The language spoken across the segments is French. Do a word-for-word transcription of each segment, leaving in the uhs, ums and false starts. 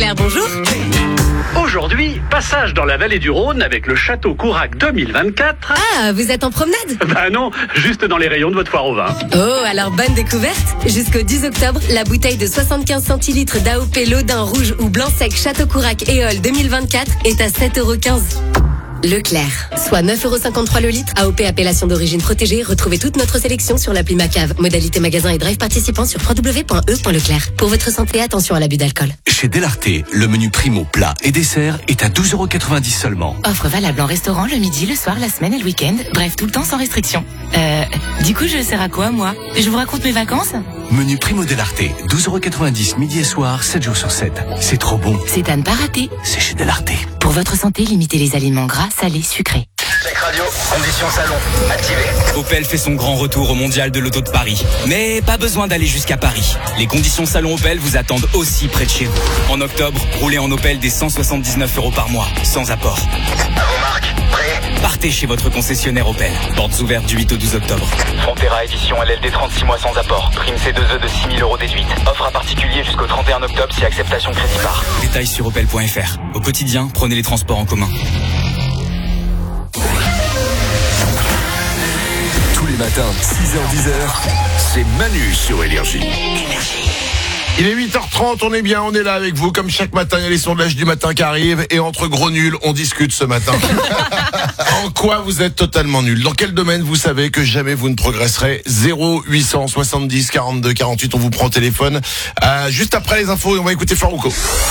Leclerc, bonjour. Aujourd'hui, passage dans la vallée du Rhône avec le Château Courac deux mille vingt-quatre. Ah, vous êtes en promenade? Bah non, juste dans les rayons de votre foire au vin. Oh, alors bonne découverte. Jusqu'au dix octobre, la bouteille de soixante-quinze centilitres d'A O P Lodin rouge ou blanc sec Château Courac Éole deux mille vingt-quatre est à sept euros quinze. Leclerc, soit neuf euros cinquante-trois le litre. A O P appellation d'origine protégée. Retrouvez toute notre sélection sur l'appli Macave. Modalité magasin et drive participant sur w w w point e point leclerc. Pour votre santé, attention à l'abus d'alcool. Chez Delarté, le menu primo plat et dessert est à douze euros quatre-vingt-dix seulement. Offre valable en restaurant le midi, le soir, la semaine et le week-end. Bref, tout le temps sans restriction. Euh, du coup, je sers à quoi, moi? Je vous raconte mes vacances? Menu primo Delarté, douze euros quatre-vingt-dix midi et soir, sept jours sur sept. C'est trop bon. C'est à ne pas rater. C'est chez Delarté. Pour votre santé, limitez les aliments gras, salés, sucrés. Check radio, conditions salon, activé. Opel fait son grand retour au mondial de l'auto de Paris. Mais pas besoin d'aller jusqu'à Paris. Les conditions salon Opel vous attendent aussi près de chez vous. En octobre, roulez en Opel des cent soixante-dix-neuf euros par mois, sans apport. À vos marques, prêt? Partez chez votre concessionnaire Opel. Portes ouvertes du huit au douze octobre. Frontera édition L L D trente-six mois sans apport. Prime C deux E de six mille euros déduite. Offre à particulier jusqu'au trente et un octobre si acceptation crédit par. Détails sur opel point f r. Au quotidien, prenez les transports en commun. Tous les matins, six heures dix, c'est Manu sur Énergie. Il est huit heures trente, on est bien, on est là avec vous. Comme chaque matin, il y a les sondages du matin qui arrivent. Et entre gros nuls, on discute ce matin. En quoi vous êtes totalement nul? Dans quel domaine vous savez que jamais vous ne progresserez? Zéro huit cent soixante-dix quarante-deux quarante-huit, on vous prend au téléphone. Euh, juste après les infos, on va écouter Farouko.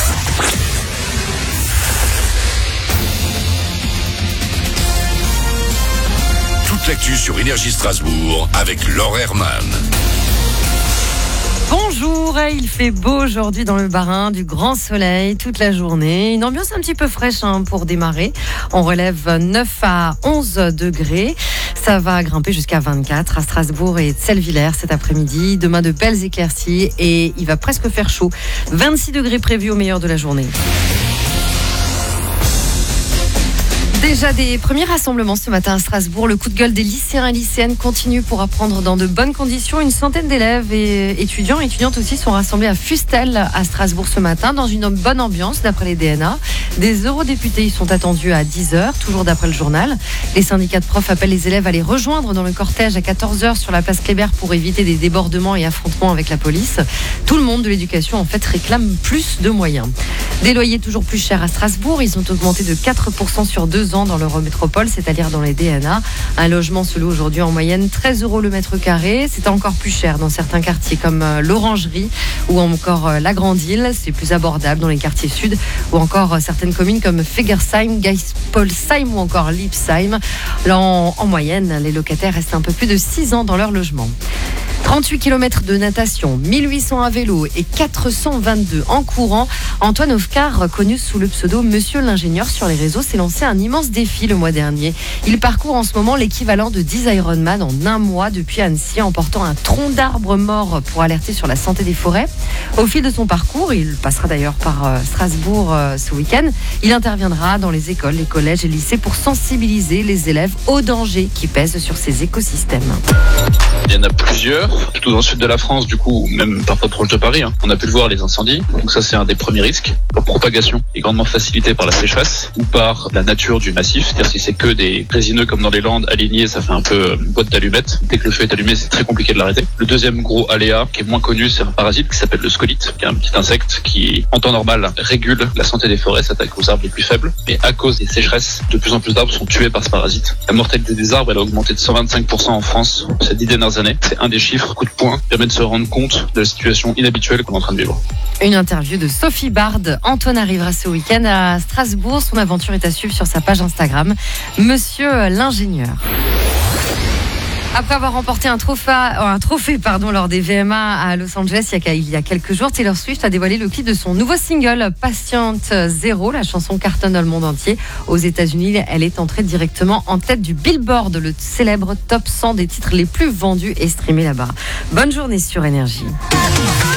Toute l'actu sur Énergie Strasbourg avec Laure Herman. Bonjour, il fait beau aujourd'hui dans le Bas-Rhin, du grand soleil toute la journée. Une ambiance un petit peu fraîche hein, pour démarrer. On relève neuf à onze degrés. Ça va grimper jusqu'à vingt-quatre à Strasbourg et Zellwiller cet après-midi. Demain, de belles éclaircies et il va presque faire chaud. vingt-six degrés prévus au meilleur de la journée. Déjà des premiers rassemblements ce matin à Strasbourg. Le coup de gueule des lycéens et lycéennes continue pour apprendre dans de bonnes conditions. Une centaine d'élèves et étudiants et étudiantes aussi sont rassemblés à Fustel à Strasbourg ce matin dans une bonne ambiance d'après les D N A. Des eurodéputés y sont attendus à dix heures, toujours d'après le journal. Les syndicats de profs appellent les élèves à les rejoindre dans le cortège à quatorze heures sur la place Kléber pour éviter des débordements et affrontements avec la police. Tout le monde de l'éducation en fait réclame plus de moyens. Des loyers toujours plus chers à Strasbourg. Ils ont augmenté de quatre pour cent sur deux ans dans l'Eurométropole, c'est-à-dire dans les D N A. Un logement se loue aujourd'hui en moyenne treize euros le mètre carré. C'est encore plus cher dans certains quartiers comme l'Orangerie ou encore la Grande Île. C'est plus abordable dans les quartiers sud ou encore certaines communes comme Fegersheim, Geispolsheim ou encore Liebsheim. Là, en, en moyenne, les locataires restent un peu plus de six ans dans leur logement. trente-huit kilomètres de natation, mille huit cents à vélo et quatre cent vingt-deux en courant. Antoine Ovcar, connu sous le pseudo Monsieur l'ingénieur sur les réseaux, s'est lancé un immense défi le mois dernier. Il parcourt en ce moment l'équivalent de dix Ironman en un mois depuis Annecy en portant un tronc d'arbre mort pour alerter sur la santé des forêts. Au fil de son parcours, il passera d'ailleurs par Strasbourg ce week-end. Il interviendra dans les écoles, les collèges et lycées pour sensibiliser les élèves aux dangers qui pèsent sur ces écosystèmes. Il y en a plusieurs, tout dans le sud de la France, du coup, même parfois proche de Paris. Hein. On a pu le voir, les incendies. Donc ça, c'est un des premiers risques. La propagation est grandement facilitée par la sécheresse ou par la nature du massif. C'est-à-dire si c'est que des résineux comme dans les Landes alignés, ça fait un peu une boîte d'allumettes. Dès que le feu est allumé, c'est très compliqué de l'arrêter. Le deuxième gros aléa, qui est moins connu, c'est un parasite qui s'appelle le scolite, qui est un petit insecte qui, en temps normal, régule la santé des forêts, s'attaque aux arbres les plus faibles. Mais à cause des sécheresses, de plus en plus d'arbres sont tués par ce parasite. La mortalité des arbres, elle a augmenté de cent vingt-cinq pour cent en France ces dix dernières années. C'est un des chiffres, coup de poing, qui permet de se rendre compte de la situation inhabituelle qu'on est en train de vivre. Une interview de Sophie Bard. Antoine arrivera ce week-end à Strasbourg. Son aventure est à suivre sur sa page Instagram. Monsieur l'ingénieur. Après avoir remporté un trophée, un trophée pardon, lors des V M A à Los Angeles il y, a, il y a quelques jours, Taylor Swift a dévoilé le clip de son nouveau single Patient Zero. La chanson cartonne dans le monde entier. Aux États-Unis, elle est entrée directement en tête du Billboard, le célèbre top cent des titres les plus vendus et streamés là-bas. Bonne journée sur Énergie.